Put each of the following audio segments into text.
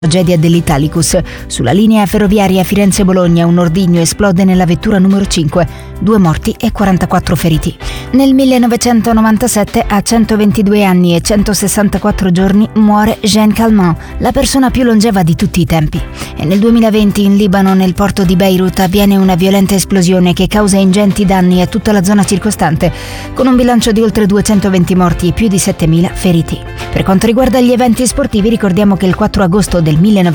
Tragedia dell'Italicus. Sulla linea ferroviaria Firenze-Bologna un ordigno esplode nella vettura numero 5, 2 morti e 44 feriti. Nel 1997, a 122 anni e 164 giorni, muore Jean Calment, la persona più longeva di tutti i tempi. E nel 2020 in Libano, nel porto di Beirut, avviene una violenta esplosione che causa ingenti danni a tutta la zona circostante, con un bilancio di oltre 220 morti e più di 7.000 feriti. Per quanto riguarda gli eventi sportivi, ricordiamo che il 4 agosto del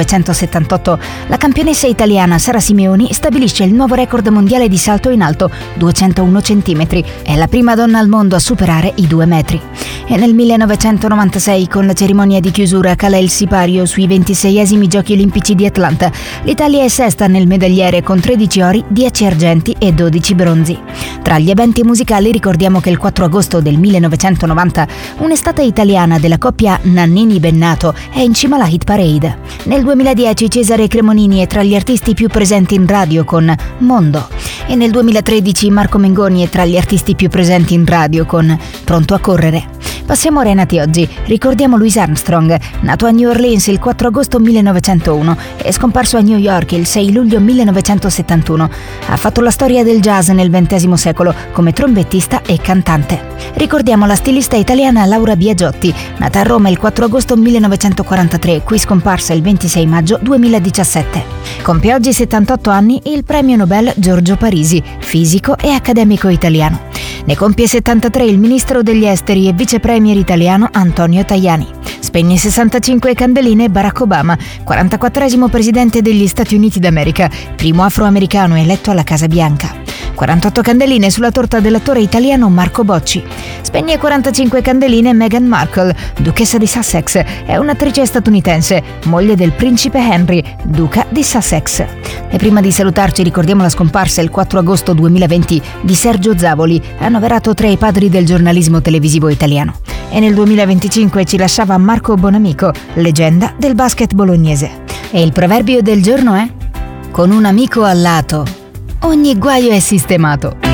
1978 la campionessa italiana Sara Simeoni stabilisce il nuovo record mondiale di salto in alto, 201 cm. È la prima donna al mondo a superare i 2 metri. E nel 1996, con la cerimonia di chiusura, cala il sipario sui 26esimi Giochi Olimpici di Atlanta. L'Italia è sesta nel medagliere con 13 ori, 10 argenti e 12 bronzi. Tra gli eventi musicali ricordiamo che il 4 agosto del 1990 un'estate italiana della coppia Nannini-Bennato è in cima alla hit parade. Nel 2010 Cesare Cremonini è tra gli artisti più presenti in radio con Mondo. E nel 2013 Marco Mengoni è tra gli artisti più presenti in radio con Pronto a correre. Passiamo ora ai nati oggi. Ricordiamo Louis Armstrong, nato a New Orleans il 4 agosto 1901 e scomparso a New York il 6 luglio 1971. Ha fatto la storia del jazz nel XX secolo come trombettista e cantante. Ricordiamo la stilista italiana Laura Biagiotti, nata a Roma il 4 agosto 1943, qui scomparsa il 26 maggio 2017. Compie oggi 78 anni il premio Nobel Giorgio Parisi, fisico e accademico italiano. Ne compie 73 il ministro degli esteri e vice premier italiano Antonio Tajani. Spegne 65 candeline Barack Obama, 44esimo presidente degli Stati Uniti d'America, primo afroamericano eletto alla Casa Bianca. 48 candeline sulla torta dell'attore italiano Marco Bocci. Spegne 45 candeline Meghan Markle, duchessa di Sussex, è un'attrice statunitense, moglie del principe Henry, duca di Sussex. E prima di salutarci ricordiamo la scomparsa il 4 agosto 2020 di Sergio Zavoli, annoverato tra i padri del giornalismo televisivo italiano. E nel 2025 ci lasciava Marco Bonamico, leggenda del basket bolognese. E il proverbio del giorno è: con un amico al lato ogni guaio è sistemato.